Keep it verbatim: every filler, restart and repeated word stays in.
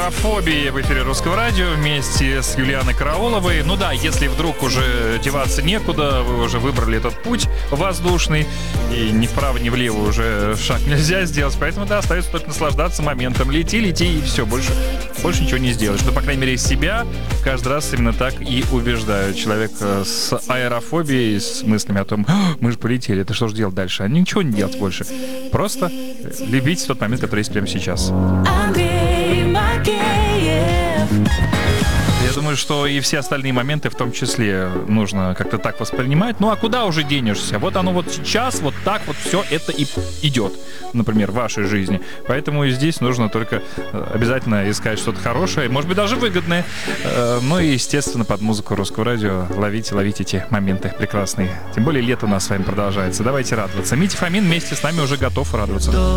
Аэрофобия в эфире Русского радио вместе с Юлианой Карауловой. Ну да, если вдруг уже деваться некуда, вы уже выбрали этот путь воздушный, и ни вправо, ни влево уже шаг нельзя сделать, поэтому да, остается только наслаждаться моментом. Лети, лети, и все, больше, больше ничего не сделаешь. Ну, по крайней мере, себя каждый раз именно так и убеждаю. Человек с аэрофобией, с мыслями о том, мы же полетели, это что же делать дальше? А ничего не делать больше. Просто любить тот момент, который есть прямо сейчас. Я думаю, что и все остальные моменты в том числе нужно как-то так воспринимать. Ну а куда уже денешься? Вот оно вот сейчас, вот так вот все это и идет, например, в вашей жизни. Поэтому и здесь нужно только обязательно искать что-то хорошее, может быть, даже выгодное. Ну и, естественно, под музыку Русского радио ловите, ловите эти моменты прекрасные. Тем более лето у нас с вами продолжается. Давайте радоваться. Митя Фомин вместе с нами уже готов радоваться.